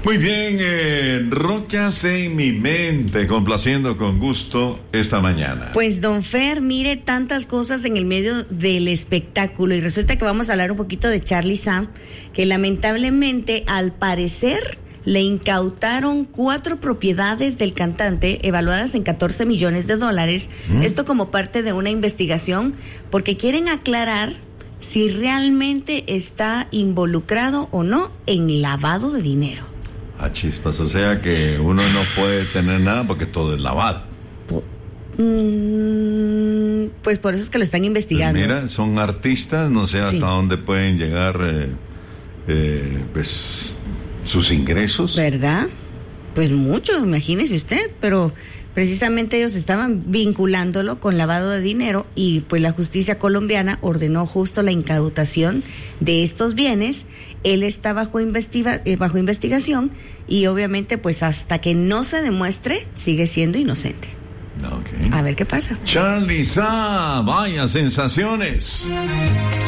Muy bien, Rocas en mi mente, complaciendo con gusto esta mañana. Pues don Fer, mire tantas cosas en el medio del espectáculo y resulta que vamos a hablar un poquito de Charly Sa, que lamentablemente al parecer le incautaron 4 propiedades del cantante evaluadas en $14 millones. Esto como parte de una investigación porque quieren aclarar si realmente está involucrado o no en lavado de dinero. A chispas, o sea que uno no puede tener nada porque todo es lavado. Pues por eso es que lo están investigando. Pues mira, son artistas, no sé hasta Sí. dónde pueden llegar pues sus ingresos. ¿Verdad? Pues mucho, imagínese usted, pero precisamente ellos estaban vinculándolo con lavado de dinero y pues la justicia colombiana ordenó justo la incautación de estos bienes. Él está bajo investigación y obviamente pues hasta que no se demuestre sigue siendo inocente. Okay. A ver qué pasa. Charly Sa, vaya sensaciones.